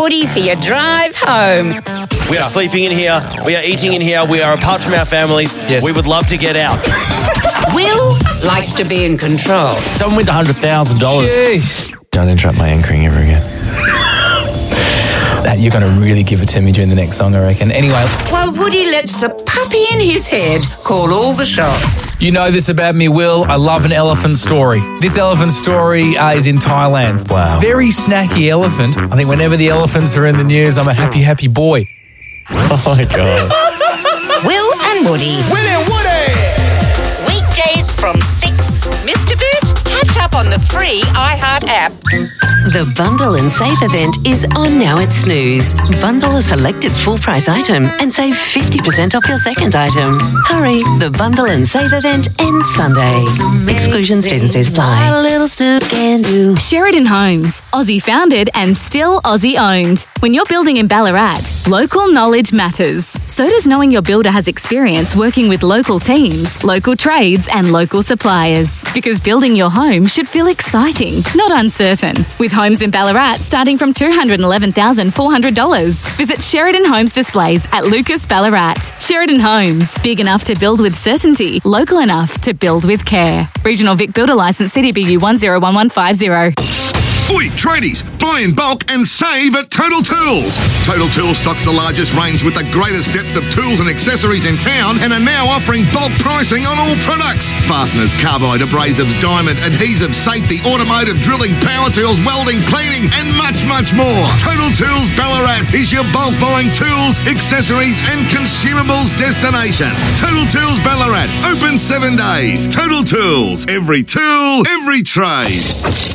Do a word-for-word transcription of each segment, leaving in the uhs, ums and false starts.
Woody for your drive home. We are sleeping in here. We are eating in here. We are apart from our families. Yes. We would love to get out. Will likes to be in control. Someone wins one hundred thousand dollars. Jeez. Don't interrupt my anchoring ever again. You're going to really give it to me during the next song, I reckon. Anyway. While Woody lets the puppy in his head call all the shots. You know this about me, Will. I love an elephant story. This elephant story uh, is in Thailand. Wow. Very snacky elephant. I think whenever the elephants are in the news, I'm a happy, happy boy. Oh, my God. Will and Woody. Will and Woody! Weekdays from six. Mister Bert, catch up on the free iHeart app. The Bundle and Save event is on now at Snooze. Bundle a selected full price item and save fifty percent off your second item. Hurry, the Bundle and Save event ends Sunday. Exclusions, T's and C's apply. Sheridan Homes, Aussie founded and still Aussie owned. When you're building in Ballarat, local knowledge matters. So does knowing your builder has experience working with local teams, local trades and local suppliers. Because building your home should feel exciting, not uncertain. With homes in Ballarat starting from two hundred eleven thousand four hundred dollars. Visit Sheridan Homes displays at Lucas Ballarat. Sheridan Homes, big enough to build with certainty, local enough to build with care. Regional Vic Builder Licence C D B U one zero one one five zero. Oi, tradies, buy in bulk and save at Total Tools. Total Tools stocks the largest range with the greatest depth of tools and accessories in town and are now offering bulk pricing on all products. Fasteners, carbide, abrasives, diamond, adhesives, safety, automotive, drilling, power tools, welding, cleaning, and much, much more. Total Tools Ballarat is your bulk buying tools, accessories, and consumables destination. Total Tools Ballarat, open seven days. Total Tools, every tool, every trade.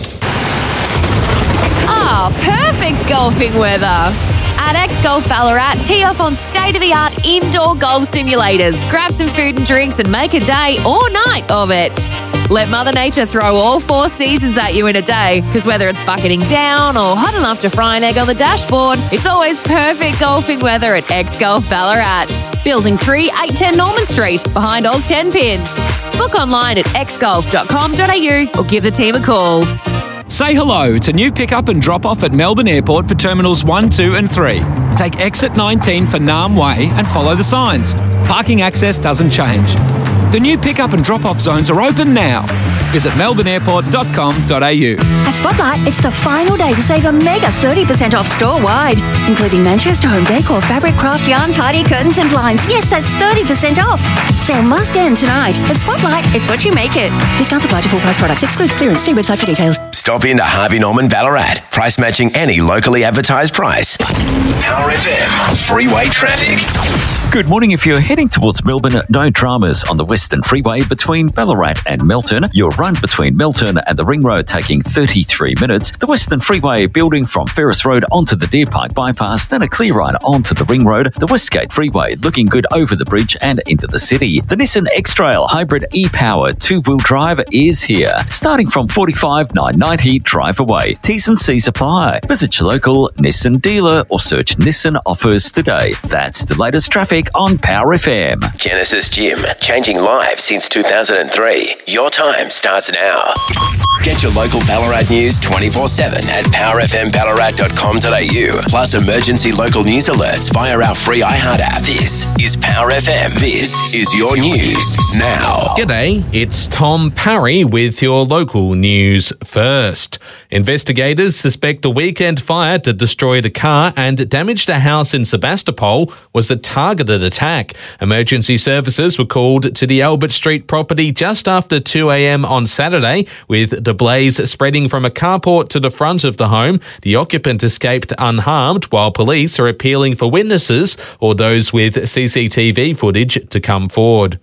Ah, perfect golfing weather. At X Golf Ballarat, tee off on state-of-the-art indoor golf simulators. Grab some food and drinks and make a day or night of it. Let Mother Nature throw all four seasons at you in a day, because whether it's bucketing down or hot enough to fry an egg on the dashboard, it's always perfect golfing weather at X Golf Ballarat. Building three, eight ten Norman Street, behind Oz ten Pin. Book online at x golf dot com dot a u or give the team a call. Say hello to new pick-up and drop-off at Melbourne Airport for Terminals one, two and three. Take exit nineteen for Nam Way and follow the signs. Parking access doesn't change. The new pick-up and drop-off zones are open now. Visit melbourne airport dot com dot a u. At Spotlight, it's the final day to save a mega thirty percent off store-wide, including Manchester Home Decor, fabric, craft, yarn, party, curtains and blinds. Yes, that's thirty percent off. Sale must end tonight. At Spotlight, it's what you make it. Discounts apply to full-price products. Excludes clearance. See website for details. Stop in to Harvey Norman Ballarat. Price matching any locally advertised price. Power F M. Freeway traffic. Good morning. If you're heading towards Melbourne, no dramas on the Western Freeway between Ballarat and Melton. Your run between Melton and the Ring Road taking thirty-three minutes. The Western Freeway building from Ferris Road onto the Deer Park bypass, then a clear ride onto the Ring Road. The Westgate Freeway looking good over the bridge and into the city. The Nissan X-Trail Hybrid E-Power two-wheel drive is here. Starting from forty-five thousand nine hundred ninety drive away. T's and C's apply. Visit your local Nissan dealer or search Nissan offers today. That's the latest traffic on Power F M. Genesis Gym, changing lives since two thousand three. Your time starts now. Get your local Ballarat news twenty-four seven at power f m ballarat dot com dot a u. Plus emergency local news alerts via our free iHeart app. This is Power F M. This is your news now. G'day, it's Tom Parry with your local news first. Investigators suspect the weekend fire that destroyed a car and damaged a house in Sebastopol was a targeted attack. Emergency services were called to the Albert Street property just after two a.m. on Saturday, with the blaze spreading from a carport to the front of the home. The occupant escaped unharmed, while police are appealing for witnesses or those with C C T V footage to come forward.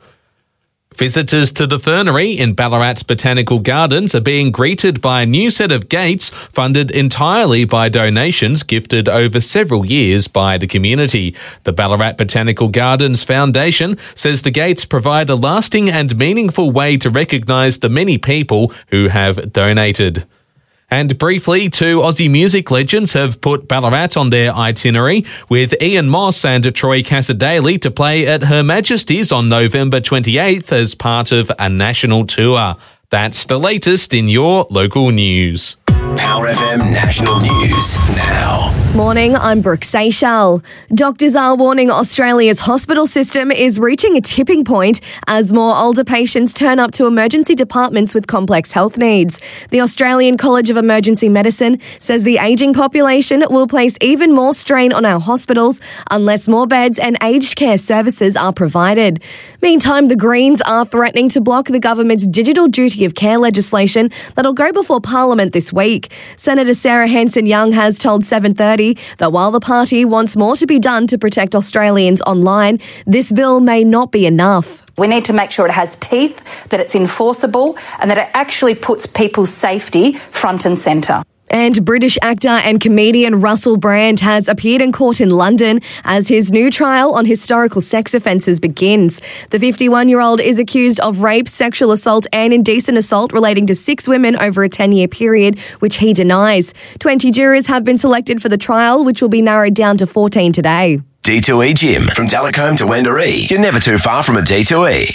Visitors to the Fernery in Ballarat's Botanical Gardens are being greeted by a new set of gates funded entirely by donations gifted over several years by the community. The Ballarat Botanical Gardens Foundation says the gates provide a lasting and meaningful way to recognise the many people who have donated. And briefly, two Aussie music legends have put Ballarat on their itinerary, with Ian Moss and Troy Cassadaly to play at Her Majesty's on November twenty-eighth as part of a national tour. That's the latest in your local news. Power F M National News now. Morning, I'm Brooke Seychelles. Doctors are warning Australia's hospital system is reaching a tipping point as more older patients turn up to emergency departments with complex health needs. The Australian College of Emergency Medicine says the ageing population will place even more strain on our hospitals unless more beds and aged care services are provided. Meantime, the Greens are threatening to block the government's digital duty of care legislation that'll go before Parliament this week. Senator Sarah Hanson-Young has told seven thirty that while the party wants more to be done to protect Australians online, this bill may not be enough. We need to make sure it has teeth, that it's enforceable, and that it actually puts people's safety front and centre. And British actor and comedian Russell Brand has appeared in court in London as his new trial on historical sex offences begins. The fifty-one-year-old is accused of rape, sexual assault and indecent assault relating to six women over a ten-year period, which he denies. twenty jurors have been selected for the trial, which will be narrowed down to fourteen today. D two E Gym. From Telecombe to Wendouree. You're never too far from a D two E.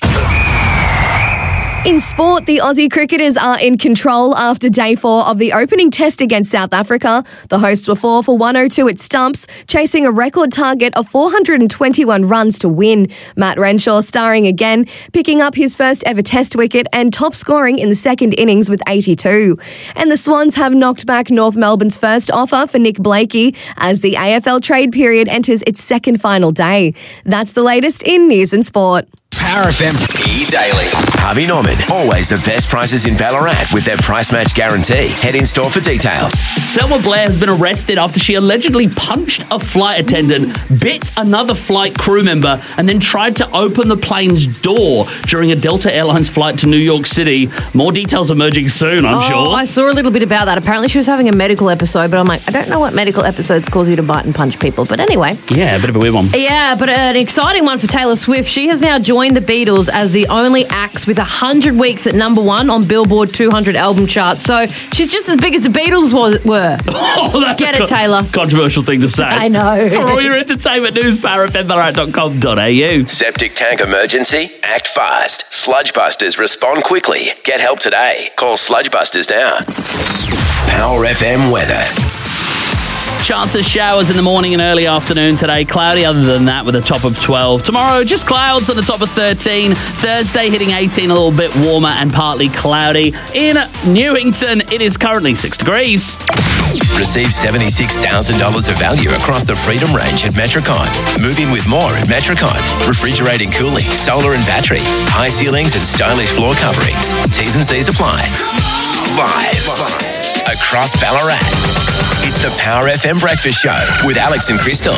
In sport, the Aussie cricketers are in control after day four of the opening test against South Africa. The hosts were four for one oh two at stumps, chasing a record target of four hundred twenty-one runs to win. Matt Renshaw starring again, picking up his first ever test wicket and top scoring in the second innings with eighty-two. And the Swans have knocked back North Melbourne's first offer for Nick Blakey as the A F L trade period enters its second final day. That's the latest in news and sport. Power F M E-Daily. Harvey Norman. Always the best prices in Ballarat with their price match guarantee. Head in store for details. Selma Blair has been arrested after she allegedly punched a flight attendant, bit another flight crew member, and then tried to open the plane's door during a Delta Airlines flight to New York City. More details emerging soon, I'm oh, sure. I saw a little bit about that. Apparently she was having a medical episode, but I'm like, I don't know what medical episodes cause you to bite and punch people. But anyway. Yeah, a bit of a weird one. Yeah, but an exciting one for Taylor Swift. She has now joined the Beatles as the only acts with one hundred weeks at number one on Billboard two hundred album charts. So she's just as big as the Beatles were. Oh, that's Get a it, co- Taylor. Controversial thing to say. I know. For all your entertainment news, power f m ballarat dot com dot a u. Septic tank emergency? Act fast. Sludge Busters respond quickly. Get help today. Call Sludge Busters now. Power F M weather. Chance of showers in the morning and early afternoon today. Cloudy other than that with a top of twelve. Tomorrow, just clouds on the top of thirteen. Thursday hitting eighteen, a little bit warmer and partly cloudy. In Newington, it is currently six degrees. Receive seventy-six thousand dollars of value across the Freedom range at Metricon. Move in with more at Metricon. Refrigerating, cooling, solar and battery. High ceilings and stylish floor coverings. T's and C's apply. Live. Across Ballarat. It's the Power F M Breakfast Show with Alex and Crystal.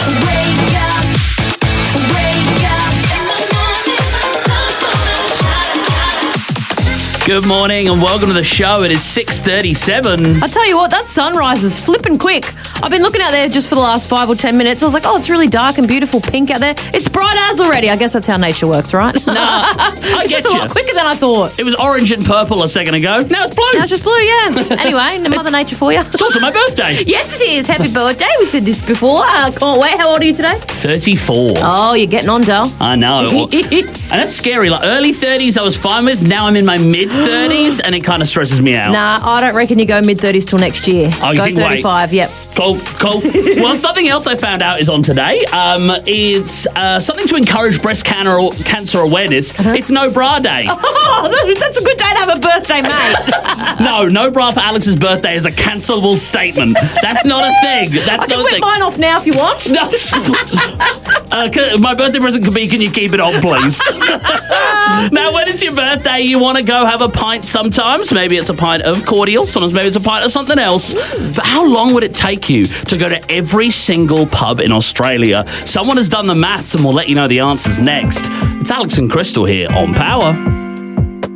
Good morning and welcome to the show. It is six thirty-seven. I tell you what, that sunrise is flipping quick. I've been looking out there just for the last five or ten minutes. I was like, oh, it's really dark and beautiful pink out there. It's bright as already. I guess that's how nature works, right? No, I it's get just a you. lot quicker than I thought. It was orange and purple a second ago. Now it's blue. Now it's just blue, yeah. Anyway, Mother Nature for you. It's also my birthday. Yes, it is. Happy birthday. We said this before. I can't wait. How old are you today? thirty-four. Oh, you're getting on, Dal. I know. And that's scary. Like early thirties I was fine with. Now I'm in my mid-thirties and it kind of stresses me out. Nah, I don't reckon you go mid-thirties till next year. Oh, you go think, wait. thirty-five, yep. Cool, cool. Well, something else I found out is on today. Um, it's uh, something to encourage breast cancer cancer awareness. Uh-huh. It's No Bra Day. Oh, that's a good day to have a birthday, mate. No, no bra for Alex's birthday is a cancelable statement. That's not a thing. That's I can not a whip thing. mine off now if you want. No. uh, can- my birthday present could be, can you keep it on, please? Now, when it's your birthday, you want to go have a pint sometimes. Maybe it's a pint of cordial. Sometimes maybe it's a pint of something else. But how long would it take you to go to every single pub in Australia? Someone has done the maths and we'll let you know the answers next. It's Alex and Crystal here on Power.